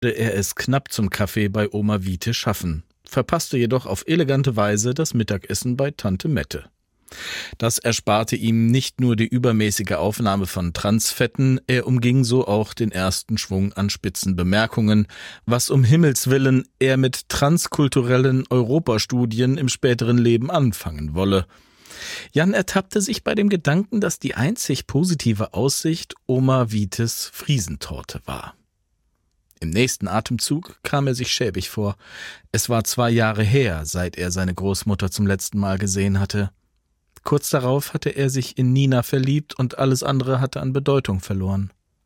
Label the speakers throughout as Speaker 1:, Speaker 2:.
Speaker 1: er es knapp zum Kaffee bei Oma Wiete schaffen, verpasste jedoch auf elegante Weise das Mittagessen bei Tante Mette. Das ersparte ihm nicht nur die übermäßige Aufnahme von Transfetten, er umging so auch den ersten Schwung an spitzen Bemerkungen, was um Himmels willen er mit transkulturellen Europastudien im späteren Leben anfangen wolle. Jan ertappte sich bei dem Gedanken, dass die einzig positive Aussicht Oma Wietes Friesentorte war. Im nächsten Atemzug kam er sich schäbig vor. Es war 2 Jahre her, seit er seine Großmutter zum letzten Mal gesehen hatte. Kurz darauf hatte er sich in Nina verliebt und alles andere hatte an Bedeutung verloren.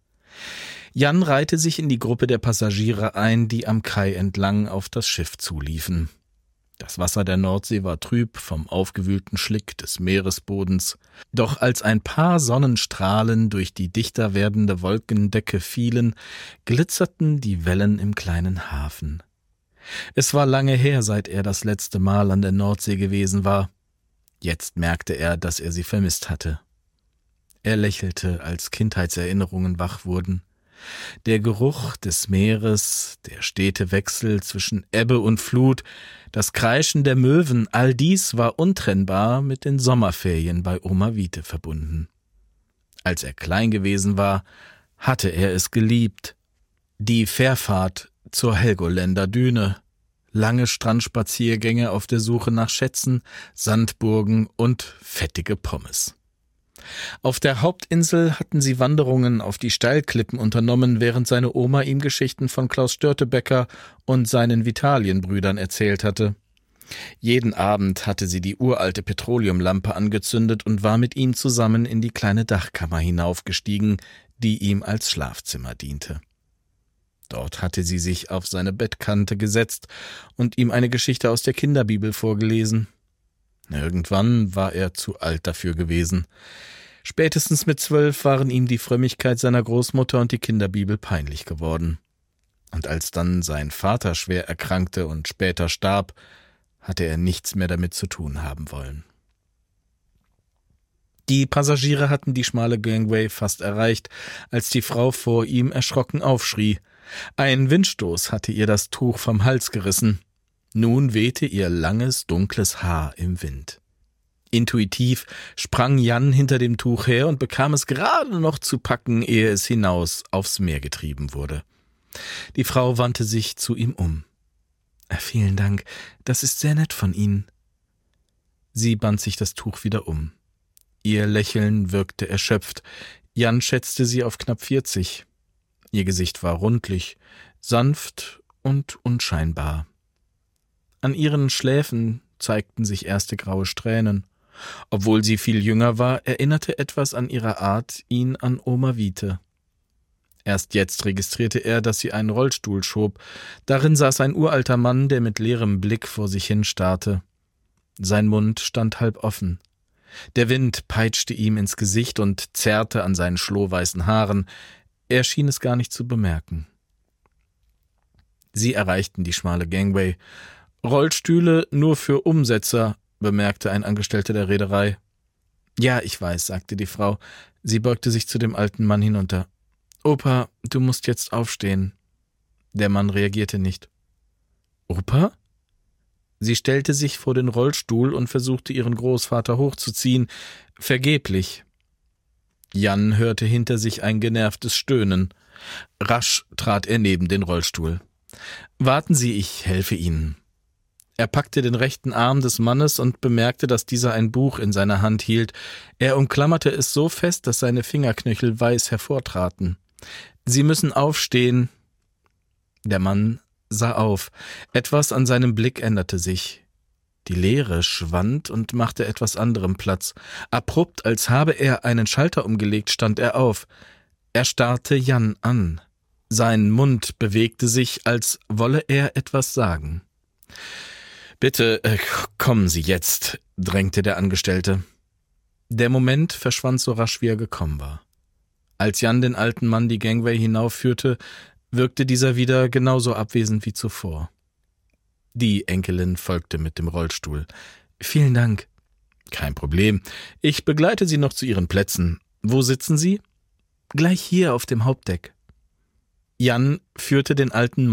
Speaker 1: Jan reihte sich in die Gruppe der Passagiere ein, die am Kai entlang auf das Schiff zuliefen. Das Wasser der Nordsee war trüb vom aufgewühlten Schlick des Meeresbodens, doch als ein paar Sonnenstrahlen durch die dichter werdende Wolkendecke fielen, glitzerten die Wellen im kleinen Hafen. Es war lange her, seit er das letzte Mal an der Nordsee gewesen war. Jetzt merkte er, dass er sie vermisst hatte. Er lächelte, als Kindheitserinnerungen wach wurden. Der Geruch des Meeres, der stete Wechsel zwischen Ebbe und Flut, das Kreischen der Möwen, all dies war untrennbar mit den Sommerferien bei Oma Wiete verbunden. Als er klein gewesen war, hatte er es geliebt. Die Fährfahrt zur Helgoländer Düne, lange Strandspaziergänge auf der Suche nach Schätzen, Sandburgen und fettige Pommes. Auf der Hauptinsel hatten sie Wanderungen auf die Steilklippen unternommen, während seine Oma ihm Geschichten von Klaus Störtebeker und seinen Vitalienbrüdern erzählt hatte. Jeden Abend hatte sie die uralte Petroleumlampe angezündet und war mit ihm zusammen in die kleine Dachkammer hinaufgestiegen, die ihm als Schlafzimmer diente. Dort hatte sie sich auf seine Bettkante gesetzt und ihm eine Geschichte aus der Kinderbibel vorgelesen. Irgendwann war er zu alt dafür gewesen. Spätestens mit 12 waren ihm die Frömmigkeit seiner Großmutter und die Kinderbibel peinlich geworden. Und als dann sein Vater schwer erkrankte und später starb, hatte er nichts mehr damit zu tun haben wollen. Die Passagiere hatten die schmale Gangway fast erreicht, als die Frau vor ihm erschrocken aufschrie. Ein Windstoß hatte ihr das Tuch vom Hals gerissen. Nun wehte ihr langes, dunkles Haar im Wind. Intuitiv sprang Jan hinter dem Tuch her und bekam es gerade noch zu packen, ehe es hinaus aufs Meer getrieben wurde. Die Frau wandte sich zu ihm um. »Vielen Dank, das ist sehr nett von Ihnen.« Sie band sich das Tuch wieder um. Ihr Lächeln wirkte erschöpft. Jan schätzte sie auf knapp 40. Ihr Gesicht war rundlich, sanft und unscheinbar. An ihren Schläfen zeigten sich erste graue Strähnen. Obwohl sie viel jünger war, erinnerte etwas an ihre Art ihn an Oma Wiete. Erst jetzt registrierte er, dass sie einen Rollstuhl schob. Darin saß ein uralter Mann, der mit leerem Blick vor sich hin starrte. Sein Mund stand halb offen. Der Wind peitschte ihm ins Gesicht und zerrte an seinen schlohweißen Haaren. Er schien es gar nicht zu bemerken. Sie erreichten die schmale Gangway. »Rollstühle nur für Umsetzer«, bemerkte ein Angestellter der Reederei. »Ja, ich weiß«, sagte die Frau. Sie beugte sich zu dem alten Mann hinunter. »Opa, du musst jetzt aufstehen.« Der Mann reagierte nicht. »Opa?« Sie stellte sich vor den Rollstuhl und versuchte, ihren Großvater hochzuziehen. Vergeblich. Jan hörte hinter sich ein genervtes Stöhnen. Rasch trat er neben den Rollstuhl. »Warten Sie, ich helfe Ihnen.« Er packte den rechten Arm des Mannes und bemerkte, dass dieser ein Buch in seiner Hand hielt. Er umklammerte es so fest, dass seine Fingerknöchel weiß hervortraten. »Sie müssen aufstehen.« Der Mann sah auf. Etwas an seinem Blick änderte sich. Die Leere schwand und machte etwas anderem Platz. Abrupt, als habe er einen Schalter umgelegt, stand er auf. Er starrte Jan an. Sein Mund bewegte sich, als wolle er etwas sagen. »Bitte, kommen Sie jetzt«, drängte der Angestellte. Der Moment verschwand so rasch, wie er gekommen war. Als Jan den alten Mann die Gangway hinaufführte, wirkte dieser wieder genauso abwesend wie zuvor. Die Enkelin folgte mit dem Rollstuhl. »Vielen Dank.« »Kein Problem. Ich begleite Sie noch zu Ihren Plätzen. Wo sitzen Sie?« »Gleich hier auf dem Hauptdeck.« Jan führte den alten